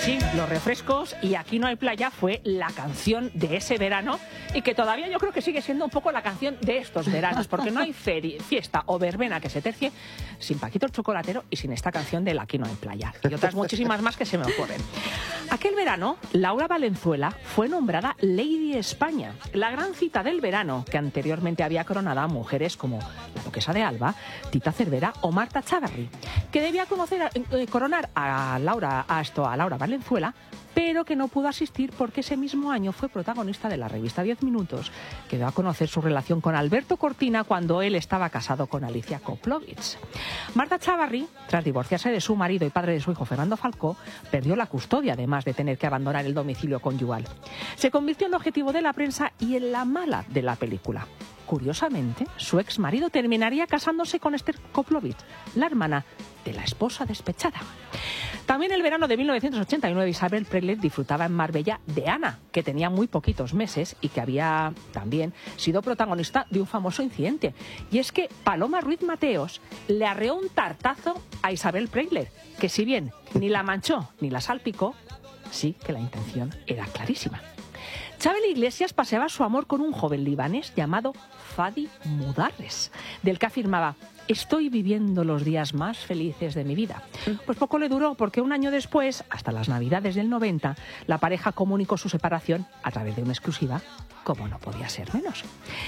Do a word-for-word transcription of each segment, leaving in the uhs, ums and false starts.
sí, los refrescos y Aquí no hay playa fue la canción de ese verano y que todavía yo creo que sigue siendo un poco la canción de estos veranos, porque no hay feria, fiesta o verbena que se tercie sin Paquito el Chocolatero y sin esta canción del Aquí no hay playa. Y otras muchísimas más que se me ocurren. Aquel verano, Laura Valenzuela fue nombrada Lady España, la gran cita del verano que anteriormente había coronado a mujeres como la Duquesa de Alba, Tita Cervera o Marta Chávarri, que debía conocer, eh, coronar a Laura, a esto, a Laura Valenzuela, pero que no pudo asistir porque ese mismo año fue protagonista de la revista Diez Minutos, que dio a conocer su relación con Alberto Cortina cuando él estaba casado con Alicia Koplovich. Marta Chávarri, tras divorciarse de su marido y padre de su hijo Fernando Falcó, perdió la custodia, además de tener que abandonar el domicilio conyugal. Se convirtió en objetivo de la prensa y en la mala de la película. Curiosamente, su ex marido terminaría casándose con Esther Koplovich, la hermana de la esposa despechada. También el verano de mil novecientos ochenta y nueve, Isabel Preller disfrutaba en Marbella de Ana, que tenía muy poquitos meses y que había también sido protagonista de un famoso incidente. Y es que Paloma Ruiz Mateos le arreó un tartazo a Isabel Preller, que si bien ni la manchó ni la salpicó, sí que la intención era clarísima. Chabel Iglesias paseaba su amor con un joven libanés llamado Fadi Mudarres, del que afirmaba: estoy viviendo los días más felices de mi vida. Pues poco le duró, porque un año después, hasta las Navidades del noventa, la pareja comunicó su separación a través de una exclusiva, como no podía ser menos.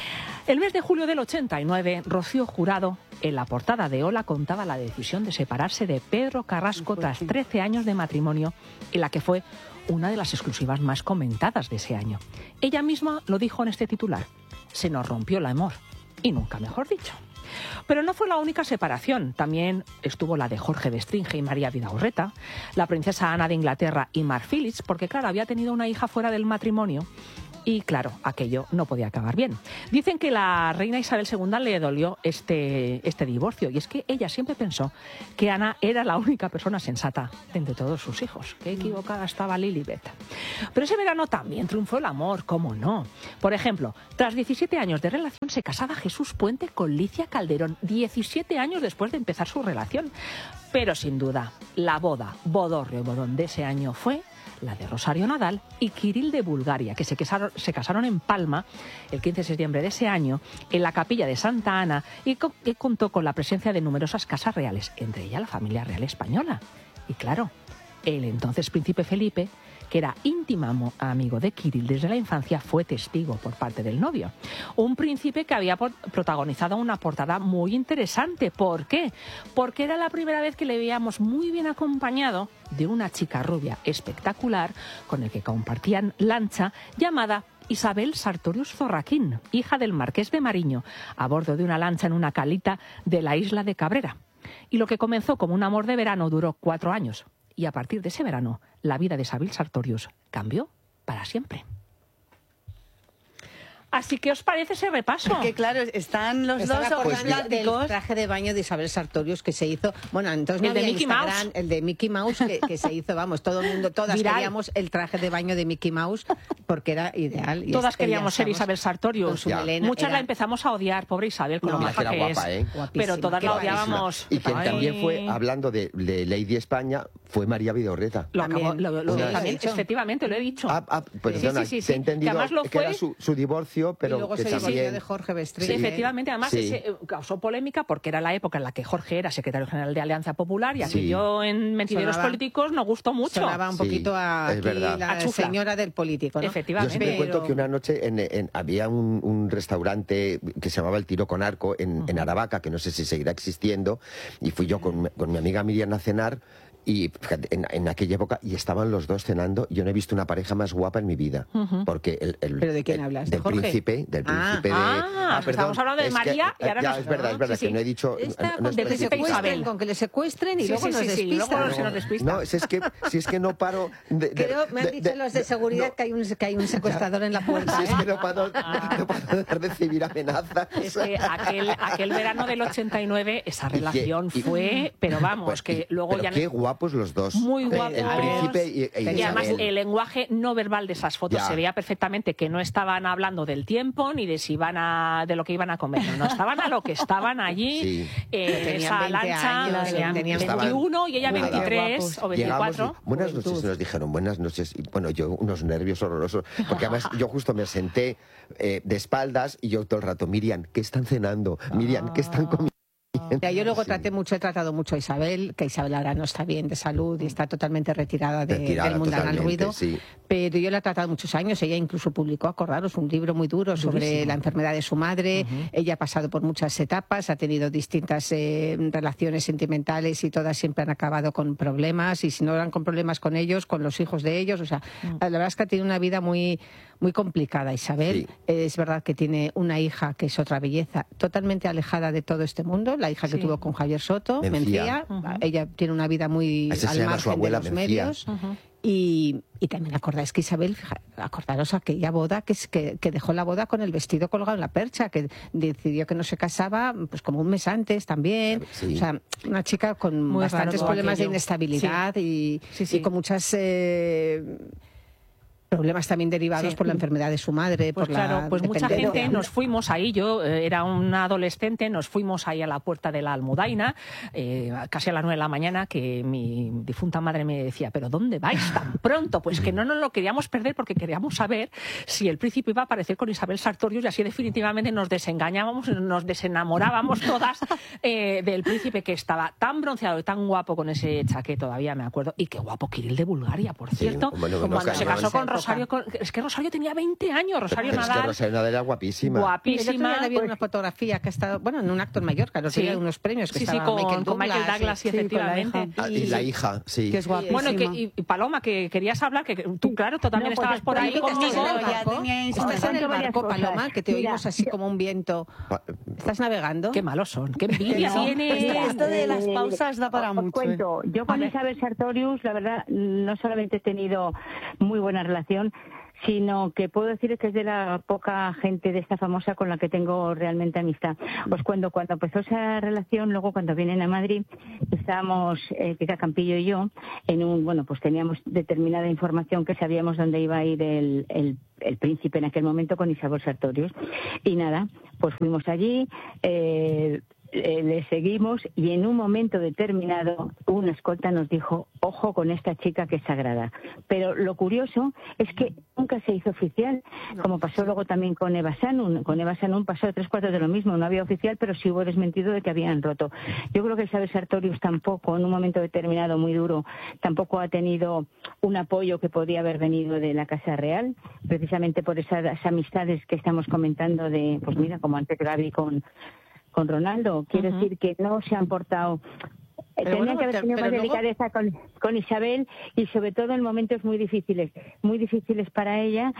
El mes de julio del ochenta y nueve, Rocío Jurado, en la portada de Hola, contaba la decisión de separarse de Pedro Carrasco tras trece años de matrimonio, en la que fue una de las exclusivas más comentadas de ese año. Ella misma lo dijo en este titular: se nos rompió el amor, y nunca mejor dicho. Pero no fue la única separación. También estuvo la de Jorge Bestringe y María Vidaurreta, la princesa Ana de Inglaterra y Mark Phillips, porque claro, había tenido una hija fuera del matrimonio. Y claro, aquello no podía acabar bien. Dicen que la reina Isabel segunda le dolió este, este divorcio, y es que ella siempre pensó que Ana era la única persona sensata de entre todos sus hijos. Qué equivocada estaba Lilibet. Pero ese verano también triunfó el amor, ¿cómo no? Por ejemplo, tras diecisiete años de relación se casaba Jesús Puente con Licia Calderón, diecisiete años después de empezar su relación. Pero sin duda, la boda, bodorrio y bodón de ese año fue la de Rosario Nadal y Kirill de Bulgaria, que se casaron, se casaron en Palma el quince de septiembre de ese año, en la capilla de Santa Ana, y co- que contó con la presencia de numerosas casas reales, entre ellas la familia real española. Y claro, el entonces príncipe Felipe, que era íntimo amigo de Kirill desde la infancia, fue testigo por parte del novio. Un príncipe que había protagonizado una portada muy interesante. ¿Por qué? Porque era la primera vez que le veíamos muy bien acompañado de una chica rubia espectacular con el que compartían lancha, llamada Isabel Sartorius Zorraquín, hija del marqués de Mariño, a bordo de una lancha en una calita de la isla de Cabrera. Y lo que comenzó como un amor de verano duró cuatro años. Y a partir de ese verano, la vida de Isabel Sartorius cambió para siempre. Así que, ¿os parece ese repaso? Que claro, están los Estaba dos acordando orgánicos. del traje de baño de Isabel Sartorius que se hizo, bueno, entonces no El de había Mickey Instagram, Mouse. el de Mickey Mouse que, que se hizo, vamos, todo el mundo, todas Viral. queríamos el traje de baño de Mickey Mouse porque era ideal. Y Todas este, queríamos ya ser estamos Isabel con Sartorius. su Ya. melena, Muchas era la empezamos a odiar, pobre Isabel, con No, lo es que maja era que guapa, es. ¿eh? guapísima. Pero todas la Guapísima. odiábamos. Y quien Ay. también fue, hablando de, de Lady España, fue María Vidaurreta. Lo, Acabó- acabo- lo- lo- Una- también, dicho. efectivamente, lo he dicho. Ah, ah, pues, Sí, perdona, sí, sí, sí. te he entendido Que además lo que fue- era su, su divorcio, pero y luego que se divorció también... de Jorge Sí, Bestringe. efectivamente, además Sí. ese, eh, causó polémica porque era la época en la que Jorge era secretario general de Alianza Popular y Sí. aquello en Mentideros Sonaba- Políticos nos gustó mucho. Sonaba un Sí, poquito a es aquí verdad. la A chufla. señora del político, ¿no? Efectivamente. Yo siempre Pero- cuento que una noche en, en- había un, un restaurante que se llamaba El Tiro con Arco en, en Aravaca, que no sé si seguirá existiendo, y fui yo con, con mi amiga Miriam a cenar, y fíjate, en, en aquella época, y estaban los dos cenando, y yo no he visto una pareja más guapa en mi vida, porque el, el- ¿Pero de quién el- hablas? ¿De del Jorge? príncipe, del Ah. príncipe de... Ah, estamos hablando de es que- María y ahora ya, nos- es verdad, es verdad, Sí, que sí. no he dicho... Esta, no con, que le príncipe secuestren, Isabel. con que le secuestren y Sí, luego sí, nos sí, sí, despistan. luego se nos despista. No, si es que, si es que no paro de... de- Creo, me han de- dicho de- los de seguridad no, que, hay un, que hay un secuestrador en la puerta. si ¿eh? es que no paro, no, no paro de recibir amenazas. Es que aquel, aquel verano del ochenta y nueve esa que- relación y- fue, pero vamos, Pues, que y- luego pero ya... qué guapo guapos los dos. Muy El- guapos. El, príncipe y, e Y además Isabel. el lenguaje no verbal de esas fotos Ya. se veía perfectamente que no estaban hablando del tiempo ni de si iban a de lo que iban a comer, no, no estaban a lo que estaban allí Sí. eh, en Tenían esa veinte lancha, años, tenían tenían- veintiuno y ella Nada. veintitrés o Llegamos veinticuatro. y, buenas Juventud. noches, nos dijeron, buenas noches. Y bueno, yo unos nervios horrorosos, porque además yo justo me senté eh, de espaldas y yo todo el rato, Miriam, ¿qué están cenando? Miriam, ¿qué están comiendo? Ya, yo luego Sí. traté mucho, he tratado mucho a Isabel, que Isabel ahora no está bien de salud y está totalmente retirada, de, Retirada del mundanal totalmente, ruido. sí. Pero yo la he tratado muchos años. Ella incluso publicó, acordaros, un libro muy duro sobre Durísimo. la enfermedad de su madre. Ella ha pasado por muchas etapas, ha tenido distintas eh, relaciones sentimentales y todas siempre han acabado con problemas. Y si no eran con problemas con ellos, con los hijos de ellos. O sea, la verdad es que ha tenido una vida muy, muy complicada, Isabel. Sí. Es verdad que tiene una hija que es otra belleza, totalmente alejada de todo este mundo, la hija que Sí. tuvo con Javier Soto, Mencía. Mencía. Ujú. Ella tiene una vida muy Esa se al llama margen su abuela, de los Mencía. medios. Ujú. Y, y también acordáis que Isabel, fija- acordaros aquella boda que, es- que, que dejó la boda con el vestido colgado en la percha, que decidió que no se casaba pues como un mes antes también. Sí. O sea, una chica con Muy bastantes raro problemas de aquello. inestabilidad y, Sí, sí. y con muchas... eh, problemas también derivados Sí. por la enfermedad de su madre, Pues por claro, la pues mucha dependencia. gente nos fuimos ahí, yo eh, era una adolescente, nos fuimos ahí a la puerta de la Almudaina, eh, casi a las nueve de la mañana, que mi difunta madre me decía, ¿pero dónde vais tan pronto? Pues que no nos lo queríamos perder porque queríamos saber si el príncipe iba a aparecer con Isabel Sartorius y así definitivamente nos desengañábamos, nos desenamorábamos todas eh, del príncipe que estaba tan bronceado y tan guapo con ese chaqué, todavía me acuerdo, y qué guapo Kirill de Bulgaria, por Sí, cierto, bueno, bueno, cuando se cañón. casó con Esa Rosario, con- es que Rosario tenía veinte años, Rosario Pero es que Nadal, Rosario Nadal era guapísima. El otro día guapísima. le vi una fotografía que ha estado, bueno, en un acto en Mallorca, los Sí. días unos premios que Sí, sí, estaba con, Michael con Michael Douglas, Douglas, sí, sí, con la efectivamente. hija. Ah, y la hija, sí. Que es guapísima. Bueno, y, que, y Paloma, que querías hablar, que que tú, claro, tú también No, pues estabas por ahí estoy- conmigo. ¿Estás en el ya barco? teníais- ¿Estás en el contando varias barco, cosas. Paloma? Que te Mira, oímos así yo- como un viento. Pa- ¿Estás navegando? Qué malos son, qué envidia No, tienes. pues mira, Esto de las eh, pausas da para os mucho, ¿eh? cuento, yo A con ver. Isabel Sartorius, la verdad, no solamente he tenido muy buena relación, sino que puedo decir que es de la poca gente de esta famosa con la que tengo realmente amistad. Os cuento, cuando empezó esa relación, luego cuando vienen a Madrid, estábamos, eh, Kika Campillo y yo, en un, bueno, pues teníamos determinada información que sabíamos dónde iba a ir el, el, el príncipe en aquel momento con Isabel Sartorius. Y nada, pues fuimos allí, eh, eh, le seguimos y en un momento determinado una escolta nos dijo, ojo con esta chica que es sagrada. Pero lo curioso es que nunca se hizo oficial, como pasó luego también con Eva Sanun. Con Eva Sanun pasó tres cuartos de lo mismo, no había oficial, pero sí hubo desmentido de que habían roto. Yo creo que Isabel Sartorius tampoco, en un momento determinado muy duro, tampoco ha tenido un apoyo que podía haber venido de la Casa Real, precisamente por esas amistades que estamos comentando de, pues mira, como antes Gaby con con Ronaldo. Quiero Ujú. decir que no se han portado... Pero Tenían bueno, que haber te- tenido pero más luego- delicadeza con, con Isabel y sobre todo en momentos muy difíciles, muy difíciles para ella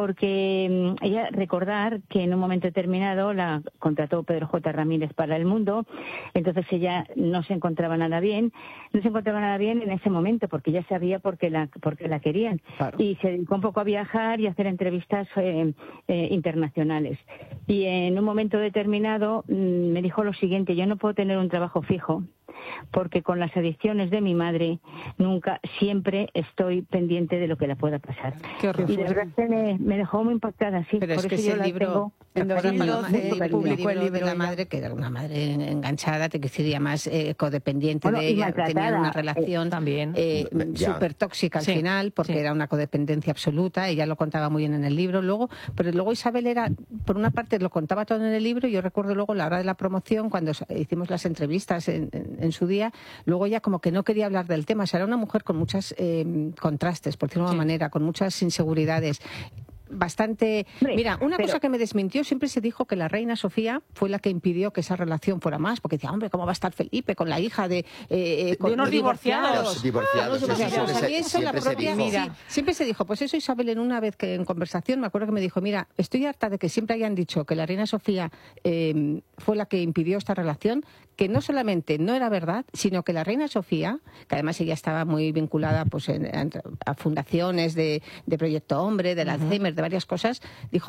porque mm, ella recordar que en un momento determinado la contrató Pedro J. Ramírez para El Mundo, entonces ella no se encontraba nada bien, no se encontraba nada bien en ese momento porque ya sabía por qué la, por qué la querían Claro. y se dedicó un poco a viajar y a hacer entrevistas eh, eh, internacionales. Y en un momento determinado mm, me dijo lo siguiente, yo no puedo tener un trabajo fijo porque con las adicciones de mi madre nunca, siempre estoy pendiente de lo que le pueda pasar. Qué horror. Y de verdad que me, me dejó muy impactada, sí, Pero por es que eso ese yo la libro, tengo en dos mil Paloma, doce el libro- publicó el libro de libro la ya. madre, que era una madre enganchada, te quería más eh, codependiente Bueno, de y ella, maltratada, tenían una eh, relación también. eh, Mm, ya. súper tóxica al Sí, final, porque sí. era una codependencia absoluta, ella lo contaba muy bien en el libro, luego, pero luego Isabel era, por una parte lo contaba todo en el libro, y yo recuerdo luego la hora de la promoción, cuando hicimos las entrevistas en, en- en su día, luego ella como que no quería hablar del tema, o sea, era una mujer con muchos contrastes, por decirlo de Sí. una manera, con muchas inseguridades. Bastante. Hombre, Mira, una pero- cosa que me desmintió, siempre se dijo que la reina Sofía fue la que impidió que esa relación fuera más, porque decía, hombre, ¿cómo va a estar Felipe con la hija de, eh, con unos divorciados? Los divorciados, Los eso divorciados. siempre A mí se- eso la siempre se propia- dijo. sí, siempre se dijo, pues eso Isabel en una vez que en conversación me acuerdo que me dijo, mira, estoy harta de que siempre hayan dicho que la reina Sofía eh, fue la que impidió esta relación, que no solamente no era verdad, sino que la reina Sofía, que además ella estaba muy vinculada pues en- a, a fundaciones de, de Proyecto Hombre, del Alzheimer, de varias cosas, dijo,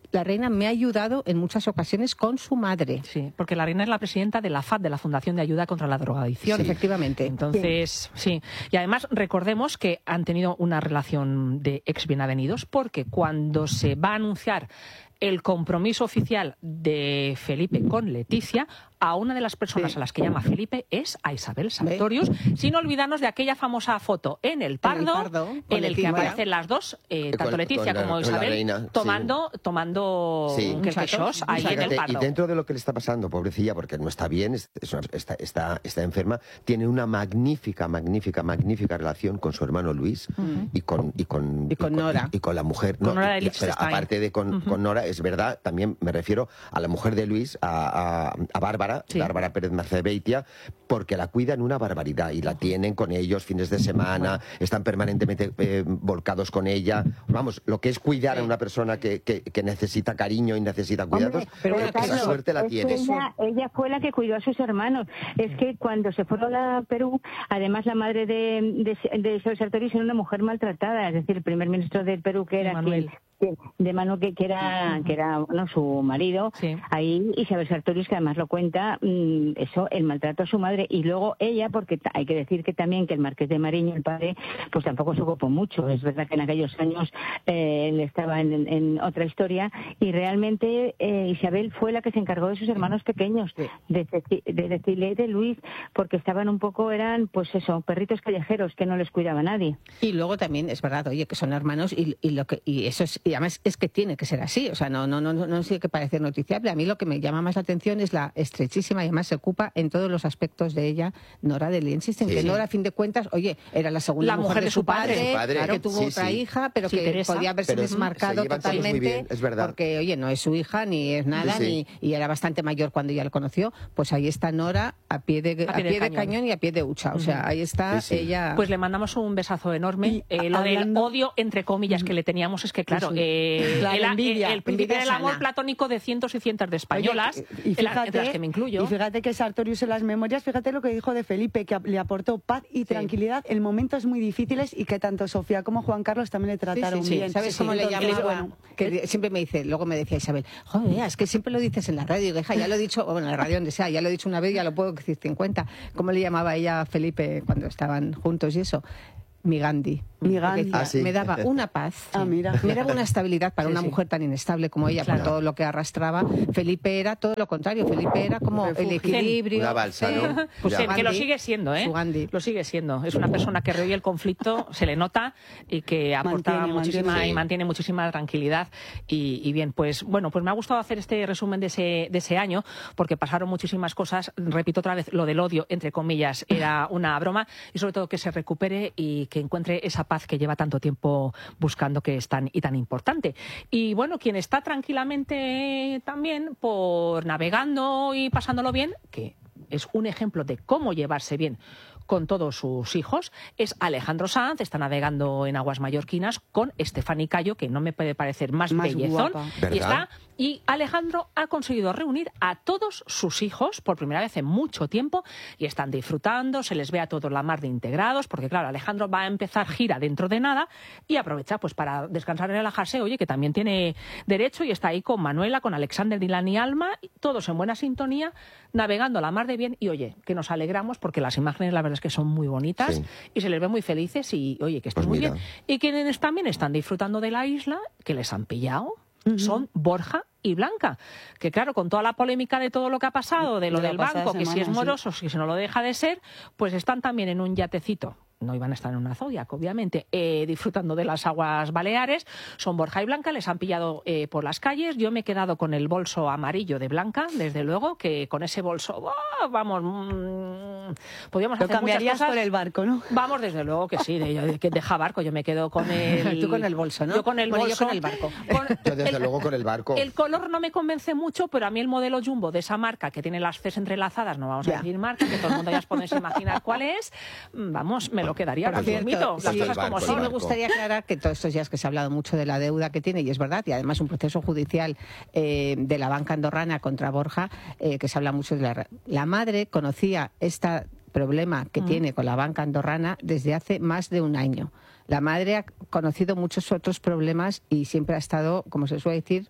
la reina me ha ayudado en muchas ocasiones con su madre. Sí, porque la reina es la presidenta de la F A D, de la Fundación de Ayuda contra la Drogadicción. Sí, efectivamente. Entonces, sí. Y además recordemos que han tenido una relación de ex bienavenidos, porque cuando se va a anunciar el compromiso oficial de Felipe con Leticia, a una de las personas sí. a las que llama Felipe es a Isabel Sartorius, ¿Ve? sin olvidarnos de aquella famosa foto en el Pardo, en el, Pardo, en el que aparecen las dos, eh, tanto con, Leticia con la, como Isabel, reina, tomando, sí. tomando sí. quechos ahí Fíjate, en el Pardo. Y dentro de lo que le está pasando, pobrecilla, porque no está bien, está, está, está enferma, tiene una magnífica, magnífica, magnífica relación con su hermano Luis uh-huh. y, con, y, con, y, con, y con Nora. Y, y con la mujer. Con no, Nora y, pero aparte de con, uh-huh. con Nora, es verdad, también me refiero a la mujer de Luis, a, a, a Bárbara, Sí. Bárbara Pérez Marcebeitia, porque la cuidan una barbaridad y la tienen con ellos fines de semana, están permanentemente eh, volcados con ella. Vamos, lo que es cuidar sí. a una persona que, que, que necesita cariño y necesita cuidados, Hombre, pero esa Carlos, suerte la tiene. Ella, ella fue la que cuidó a sus hermanos. Es que cuando se fueron a Perú, además la madre de, de, de Isabel Sartorius era una mujer maltratada, es decir, el primer ministro del Perú, que era Manuel. Quien, de Manuel, que, que era que era no, su marido, sí. ahí Isabel Sartorius, que además lo cuenta, mmm, eso, el maltrato a su madre, y luego ella, porque hay que decir que también que el marqués de Mariño, el padre, pues tampoco se ocupó mucho. Es verdad que en aquellos años eh, él estaba en, en otra historia, y realmente eh, Isabel fue la que se encargó de sus hermanos pequeños, sí. de, de decirle de Luis, porque estaban un poco, eran pues eso, perritos callejeros que no les cuidaba nadie. Y luego también es verdad, oye, que son hermanos, y, y lo que y eso es y además es que tiene que ser así, o sea, no no no no, no tiene que parecer noticiable. A mí lo que me llama más la atención es la estrechísima, y además se ocupa en todos los aspectos de ella, Nora de Liensis, en sí. que Nora, a fin de cuentas, oye, era la segunda la mujer, mujer de su padre, padre, su padre claro, que tuvo sí, otra sí. hija, pero sí, que Teresa. podía haberse pero desmarcado totalmente, bien, es verdad. porque, oye, no es su hija, ni es nada, sí. ni y era bastante mayor cuando ya la conoció. Pues ahí está Nora, a pie de, a pie a pie de, de cañón. cañón y a pie de hucha, o sea, ahí está sí, sí. ella... Pues le mandamos un besazo enorme. Y, eh, lo hablando... del odio, entre comillas, que le teníamos es que, claro, sí, sí. Eh, la el, envidia, el, el príncipe del amor platónico de cientos y cientos de españolas, Oye, y fíjate, entre las que me incluyo. Y fíjate que Sartorius en las memorias, fíjate lo que dijo de Felipe, que le aportó paz y sí. tranquilidad en momentos muy difíciles, y que tanto Sofía como Juan Carlos también le trataron sí, sí, bien. sí. ¿Sabes sí, cómo sí, le llamaba? Bueno, que siempre me dice, luego me decía Isabel, joder, es que siempre lo dices en la radio, hija, ya lo he dicho, o bueno, en la radio donde sea, ya lo he dicho una vez, ya lo puedo decir cincuenta. ¿Cómo le llamaba ella a Felipe cuando estaban juntos y eso? Mi Gandhi. Mi Gandhi. Decía, ah, sí. Me daba una paz, ah, mira. me daba una estabilidad para sí, una sí. mujer tan inestable como ella, claro. por todo lo que arrastraba. Felipe era todo lo contrario, Felipe era como el equilibrio. Una balsa, ¿no? Pues que, que lo sigue siendo, ¿eh? Su Gandhi. Lo sigue siendo. Es una persona que rehuye el conflicto, se le nota, y que aporta mantiene, muchísima mantiene. y mantiene muchísima tranquilidad. Y, y bien, pues bueno, pues me ha gustado hacer este resumen de ese, de ese año, porque pasaron muchísimas cosas. Repito otra vez, lo del odio, entre comillas, era una broma, y sobre todo que se recupere y que encuentre esa paz que lleva tanto tiempo buscando, que es tan y tan importante. Y bueno, quien está tranquilamente también por navegando y pasándolo bien, que es un ejemplo de cómo llevarse bien con todos sus hijos, es Alejandro Sanz. Está navegando en aguas mallorquinas con Estefany Cayo, que no me puede parecer más, más bellezón. Y está y Alejandro ha conseguido reunir a todos sus hijos por primera vez en mucho tiempo, y están disfrutando, se les ve a todos la mar de integrados, porque claro, Alejandro va a empezar gira dentro de nada, y aprovecha pues para descansar y relajarse, oye, que también tiene derecho, y está ahí con Manuela, con Alexander, Dylan y Alma, todos en buena sintonía, navegando la mar de bien, y oye, que nos alegramos porque las imágenes la verdad es que son muy bonitas, sí. y se les ve muy felices, y oye, que están pues muy mira. bien. Y quienes también están disfrutando de la isla, que les han pillado, uh-huh. son Borja y Blanca, que claro, con toda la polémica de todo lo que ha pasado, de lo de del banco, semana, que si es moroso, sí. si no lo deja de ser, pues están también en un yatecito. No iban a estar en una Zodiac, obviamente, eh, disfrutando de las aguas baleares. Son Borja y Blanca, les han pillado eh, por las calles. Yo me he quedado con el bolso amarillo de Blanca, desde luego, que con ese bolso, oh, vamos, mmm, podíamos Lo hacer cambiarías muchas cosas. por el barco, ¿no? Vamos, desde luego que sí, de, de, de deja barco, yo me quedo con el... Tú con el bolso, ¿no? Yo con el bueno, bolso. Yo con el barco. Con, yo desde el, luego con el barco. El color no me convence mucho, pero a mí el modelo Jumbo de esa marca, que tiene las Cs entrelazadas, no vamos ya. a decir marca, que todo el mundo ya os podéis imaginar cuál es, vamos, me lo quedaría. Por cierto, Las sí, cosas como sí, me gustaría aclarar que todos estos días que se ha hablado mucho de la deuda que tiene, y es verdad, y además un proceso judicial eh, de la banca andorrana contra Borja, eh, que se habla mucho de la... La madre conocía este problema que mm. tiene con la banca andorrana desde hace más de un año. La madre ha conocido muchos otros problemas y siempre ha estado, como se suele decir,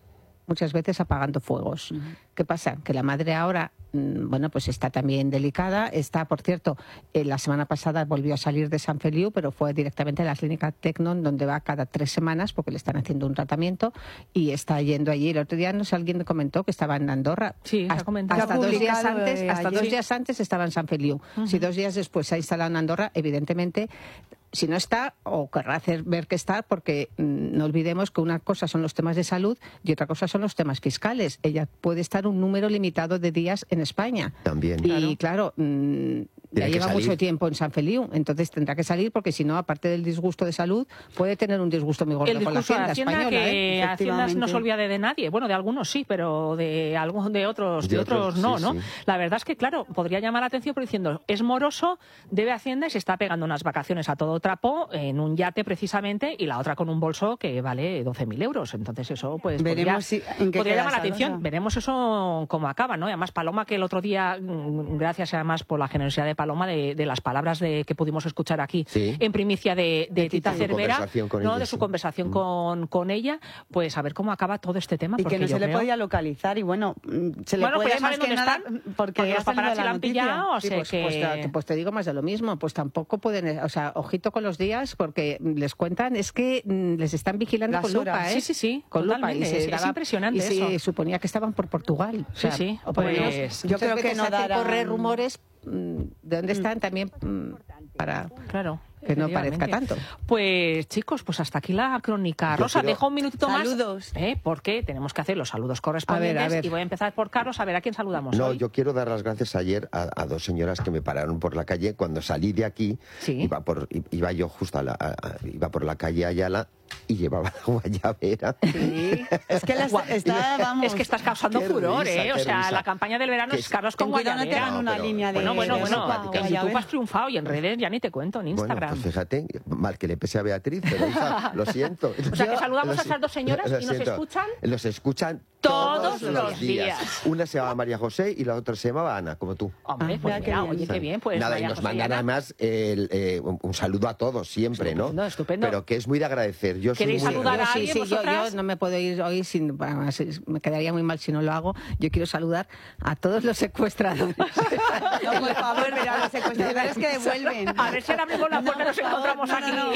muchas veces apagando fuegos. Uh-huh. ¿Qué pasa? Que la madre ahora, bueno, pues está también delicada. Está, por cierto, eh, la semana pasada volvió a salir de San Feliu, pero fue directamente a la clínica Tecnon, donde va cada tres semanas, porque le están haciendo un tratamiento, y está yendo allí. El otro día, no sé, alguien me comentó que estaba en Andorra. Sí, hasta, comentado. hasta, dos días, antes, eh, hasta dos días antes estaba en San Feliu. Uh-huh. Si dos días después se ha instalado en Andorra, evidentemente, si no está, o querrá hacer ver que está, porque mmm, no olvidemos que una cosa son los temas de salud y otra cosa son los temas fiscales. Ella puede estar un número limitado de días en España. También. Y claro, mmm, ya lleva mucho tiempo en San Feliu, entonces tendrá que salir, porque si no, aparte del disgusto de salud, puede tener un disgusto muy gordo con la Hacienda, de Hacienda española. Que ¿eh? Hacienda no se olvida de nadie. Bueno, de algunos sí, pero de algunos de otros, de, de otros, otros no, sí, ¿no? Sí. La verdad es que, claro, podría llamar la atención por diciendo, es moroso, debe Hacienda y se está pegando unas vacaciones a todo trapo en un yate precisamente, y la otra con un bolso que vale doce mil euros. Entonces eso pues Veremos podría, si, ¿en qué podría llamar la Salosa? atención. Veremos eso cómo acaba, ¿no? Y además Paloma, que el otro día, gracias además por la generosidad de Paloma, de, de las palabras de, que pudimos escuchar aquí sí. en primicia de, de, de Tita Cervera, ¿no? Ella, de su sí. conversación mm. con, con ella, pues a ver cómo acaba todo este tema. Y que no se creo... le podía localizar, y bueno, se le bueno, puede pues más que nada están, porque, porque los paparazzi la han pillado, o sí, sea pues, que... pues, te, pues te digo más de lo mismo, pues tampoco pueden, o sea, ojito con los días, porque les cuentan, es que les están vigilando Las con lupa, horas. ¿eh? Sí, sí, sí, con lupa. Y se es, daba, es impresionante y eso. se suponía que estaban por Portugal. O sea, sí, sí, o por pues, menos, yo creo que no darán... correr rumores de dónde están también para... Claro. Que no parezca tanto. Pues chicos, pues hasta aquí la crónica. Yo Rosa, quiero... dejo un minutito saludos. más. ¿eh? Porque tenemos que hacer los saludos correspondientes. A ver, a ver. Y voy a empezar por Carlos, a ver a quién saludamos. No, hoy. yo quiero dar las gracias ayer a, a dos señoras que me pararon por la calle. Cuando salí de aquí, ¿sí? iba, por, iba yo justo a la, a, a, iba por la calle Ayala y llevaba la guayabera. Sí. Es que las, está, vamos, es que estás causando furor, risa, ¿eh? O sea, risa. la campaña del verano es, es Carlos con guayabera. No te dan una pero, línea de... Bueno, bueno, bueno. En YouTube guayabera. has triunfado y en redes ya ni te cuento, en Instagram. Bueno, pues fíjate, mal que le pese a Beatriz, pero hija, lo siento. O sea, que saludamos Lo, a esas dos señoras y nos siento. escuchan... Los escuchan todos, todos los los días. días. Una se llama María José y la otra se llamaba Ana, como tú. Hombre, pues ah, mira, qué oye, qué bien. Pues Nada, María y nos José mandan Ana. además el, eh, un, un saludo a todos siempre, estupendo, ¿no? Estupendo, Pero que es muy de agradecer. Yo soy ¿Queréis muy saludar a Sí, alguien sí, yo, vosotras? yo no me puedo ir hoy sin... Además, me quedaría muy mal si no lo hago. Yo quiero saludar a todos los secuestradores. No, por favor, pero a los secuestradores que devuelven. A ver si ahora abrimos la puerta y nos encontramos no, aquí. no, no.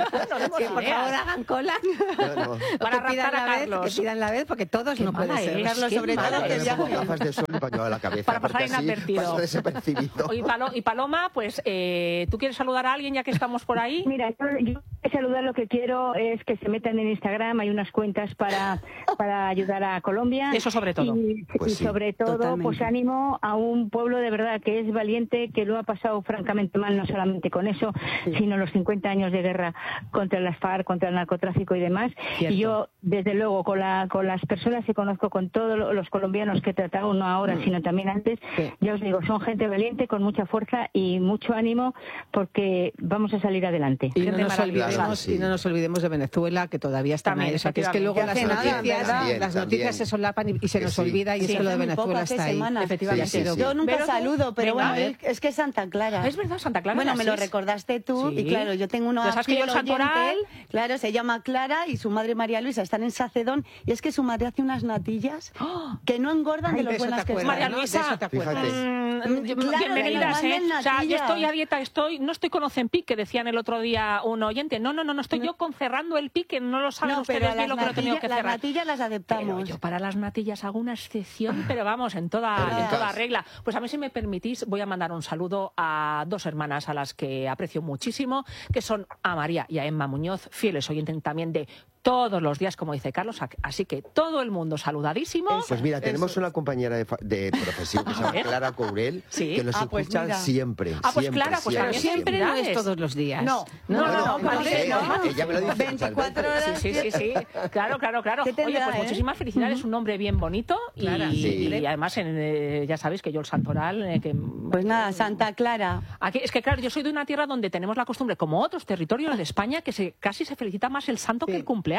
No Que por favor hagan cola. No, no. Para que pidan raptar a la vez, Carlos. que pidan la vez, porque todos Qué no pueden mala ser. es, Carlos, qué sobre mala todo, es. que ya- Pongo gafas de sol y pañuelo a la cabeza. Para pasar porque así inadvertido. paso desapercibido. Oye, Palo- y Paloma, pues, eh, ¿tú quieres saludar a alguien ya que estamos por ahí? Mira, yo, yo saludar lo que quiero es que se metan en Instagram, hay unas cuentas para, para ayudar a Colombia. Eso sobre todo. Y, Pues y sí, sobre todo, totalmente. pues ánimo a un pueblo de verdad que es valiente, que lo ha pasado francamente mal, no solamente con eso, sí. sino los cincuenta años de guerra contra las FARC, contra el narcotráfico y demás. Cierto. Y yo, desde luego, con, la, con las personas que conozco, con todos los colombianos que he tratado, no ahora, mm. sino también antes, sí. ya os digo, son gente valiente, con mucha fuerza y mucho ánimo, porque vamos a salir adelante. Y no, nos maravillosa. olvidemos, Sí. y no nos olvidemos de Venezuela, que todavía están También, ahí. O sea, que es que luego las efectivamente. noticias, También, las también. noticias se solapan y, y se Que nos sí. olvida, y Sí, es que lo de hace muy Venezuela poco, hace está ahí. semanas. Efectivamente. Sí, sí, sí. Yo nunca Pero tú- saludo, pero Venga, bueno, a ver. es que es Santa Clara. Es verdad, Santa Clara. Bueno, de me lo Asís. recordaste tú, Sí. y claro, yo tengo una Ya sabes que yo el fiel santoral- oyente, claro, se llama Clara, y su madre María Luisa están en Sacedón, y es que su madre hace unas natillas ¡Oh! que no engordan de Ay, lo de eso buenas te que acuerdas, son. María ¿no? De Luisa. eso te acuerdas. Fíjate. Mm, Claro, bienvenidas, que ¿eh? nos manden O sea, yo natillas. estoy a dieta, estoy, no estoy con Ozempic, que decían el otro día un oyente. No, no, no, no estoy yo con cerrando el pique, no lo saben No, pero ustedes a bien las, lo que lo he tenido natillas, que las cerrar. natillas las Pero adaptamos. yo para las natillas hago una excepción, pero vamos, en toda, en toda regla. Pues a mí, si me permitís, voy a mandar un saludo a dos hermanas a las que aprecio muchísimo, que son a María y a Emma Muñoz, fieles oyentes también de todos los días, como dice Carlos. Así que todo el mundo saludadísimo. Pues mira, tenemos una compañera de, fa- de profesión que se llama ver. Clara Courel, Sí. que nos Ah, pues escucha mira. siempre. Ah, pues siempre, Clara, pues siempre, también Siempre no es felicidades. todos los días. No, No, no, no, no, vale, sé, no. ella me lo dice muchas veinticuatro veces. horas. Sí, sí, sí, sí. Claro, claro, claro. ¿Qué Oye, tendrá, pues eh? muchísimas felicidades, un nombre bien bonito y, Clara. Sí. y además en, eh, ya sabéis que yo el santoral eh, que Pues nada, Santa Clara. aquí, es que claro, yo soy de una tierra donde tenemos la costumbre, como otros territorios de España, que se casi se felicita más el santo Sí. que el cumpleaños.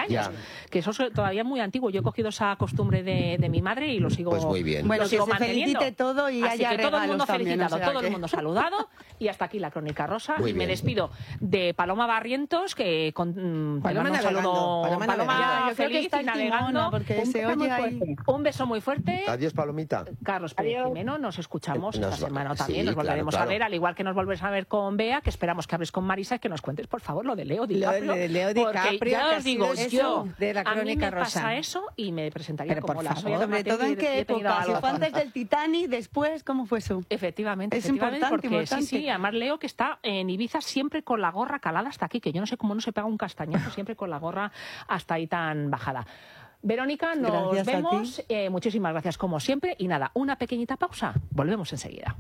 años. Ya. Que eso es todavía muy antiguo. Yo he cogido esa costumbre de, de mi madre y lo sigo, Pues muy bien. Bueno, lo que sigo se manteniendo. felicite todo y Así haya que todo el mundo regalos también, felicitado, o sea todo que- el mundo saludado. Y hasta aquí la Crónica Rosa. Muy y me bien. despido de Paloma Barrientos, que con, mm, te Paloma mando un navegando, saludo. Paloma Paloma navegando. Yo creo que feliz está y el timón, navegando. ¿no? Porque un, se beso muy oye ahí. fuerte. Un beso muy fuerte. Adiós, Palomita. Carlos Pérez Adiós. Jimeno, nos escuchamos Nos esta va- semana sí, también, nos claro, volveremos claro. a ver, al igual que nos volveremos a ver con Bea, que esperamos que hables con Marisa y que nos cuentes, por favor, lo de Leo DiCaprio. de Leo porque DiCaprio, ya que os ha digo, sido yo, eso de la a mí Crónica me Rosa. pasa eso y me presentaría Pero, como por la favor, soy de Sobre Mateo todo y- en qué y he tenido época, si algo fue con- antes del Titanic, después, ¿cómo fue eso? Efectivamente, Es efectivamente, importante, porque importante. sí, sí, además Leo que está en Ibiza siempre con la gorra calada hasta aquí, que yo no sé cómo no se pega un castañazo, siempre con la gorra hasta ahí tan bajada. Verónica, nos Gracias a ti. vemos, eh, muchísimas gracias como siempre y nada, una pequeñita pausa, volvemos enseguida.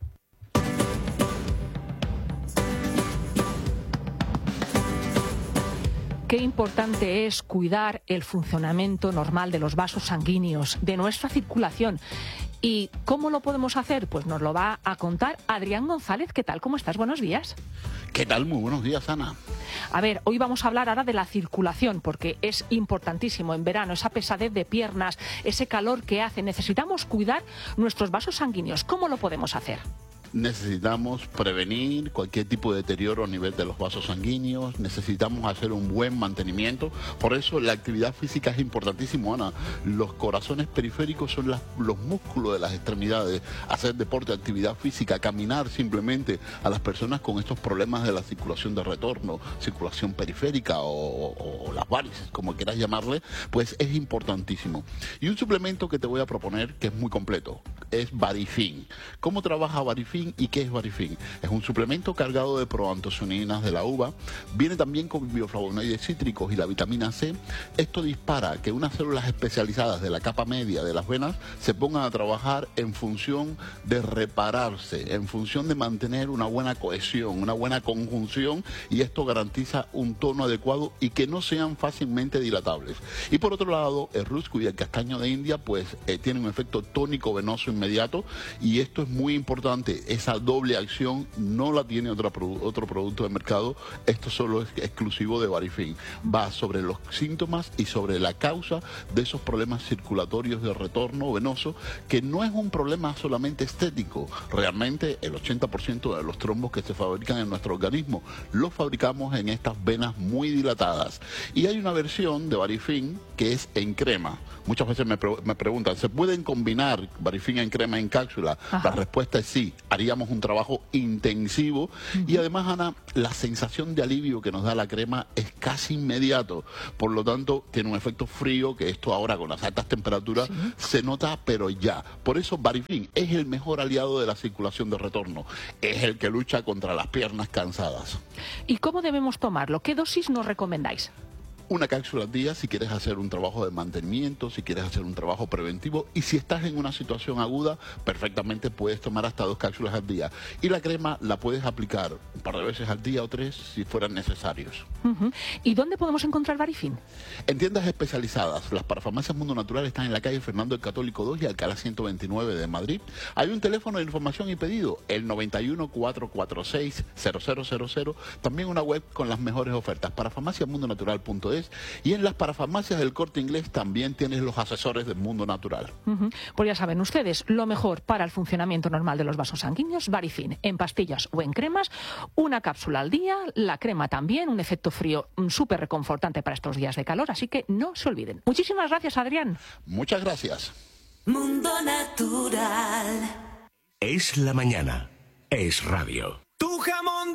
Qué importante es cuidar el funcionamiento normal de los vasos sanguíneos, de nuestra circulación. ¿Y cómo lo podemos hacer? Pues nos lo va a contar Adrián González. ¿Qué tal? ¿Cómo estás? Buenos días. ¿Qué tal? Muy buenos días, Ana. A ver, hoy vamos a hablar ahora de la circulación, porque es importantísimo en verano, esa pesadez de piernas, ese calor que hace. Necesitamos cuidar nuestros vasos sanguíneos. ¿Cómo lo podemos hacer? Necesitamos prevenir cualquier tipo de deterioro a nivel de los vasos sanguíneos, necesitamos hacer un buen mantenimiento, por eso la actividad física es importantísimo, Ana. Los corazones periféricos son las- los músculos de las extremidades, hacer deporte, actividad física, caminar simplemente a las personas con estos problemas de la circulación de retorno, circulación periférica o, o- o las varices, como quieras llamarle, pues es importantísimo. Y un suplemento que te voy a proponer que es muy completo, es Varifin. ¿Cómo trabaja Varifin y qué es Varifin? Es un suplemento cargado de proantocianinas de la uva, viene también con bioflavonoides cítricos y la vitamina C. Esto dispara que unas células especializadas de la capa media de las venas se pongan a trabajar en función de repararse, en función de mantener una buena cohesión, una buena conjunción, y esto garantiza un tono adecuado y que no sean fácilmente dilatables. Y por otro lado, el rusco y el castaño de India pues eh, tienen un efecto tónico venoso inmediato, y esto es muy importante. Esa doble acción no la tiene otra produ- otro producto de mercado, esto solo es exclusivo de Varifin. Va sobre los síntomas y sobre la causa de esos problemas circulatorios de retorno venoso, que no es un problema solamente estético. Realmente el ochenta por ciento de los trombos que se fabrican en nuestro organismo los fabricamos en estas venas muy dilatadas. Y hay una versión de Varifin que es en crema. Muchas veces me, pre- me preguntan, ¿se pueden combinar Varifin en crema en cápsula? Ajá. La respuesta es sí. Haríamos un trabajo intensivo y además, Ana, la sensación de alivio que nos da la crema es casi inmediato. Por lo tanto, tiene un efecto frío que esto ahora con las altas temperaturas se nota, pero ya. Por eso Varifin es el mejor aliado de la circulación de retorno. Es el que lucha contra las piernas cansadas. ¿Y cómo debemos tomarlo? ¿Qué dosis nos recomendáis? Una cápsula al día si quieres hacer un trabajo de mantenimiento, si quieres hacer un trabajo preventivo, y si estás en una situación aguda, perfectamente puedes tomar hasta dos cápsulas al día. Y la crema la puedes aplicar un par de veces al día o tres si fueran necesarios. Ujú. ¿Y dónde podemos encontrar Varifin? En tiendas especializadas, las parafarmacias Mundo Natural están en la calle Fernando el Católico dos y Alcalá ciento veintinueve de Madrid. Hay un teléfono de información y pedido, el noventa y uno, cuatrocientos cuarenta y seis, cero cero cero cero. También una web con las mejores ofertas, parafarmacia mundo natural punto es. Y en las parafarmacias del Corte Inglés también tienes los asesores del Mundo Natural. Ujú. Pues ya saben ustedes, lo mejor para el funcionamiento normal de los vasos sanguíneos, Varifin, en pastillas o en cremas, una cápsula al día, la crema también, un efecto frío mm, súper reconfortante para estos días de calor, así que no se olviden. Muchísimas gracias, Adrián. Muchas gracias. Mundo Natural. Es la mañana. Es radio. Tu jamón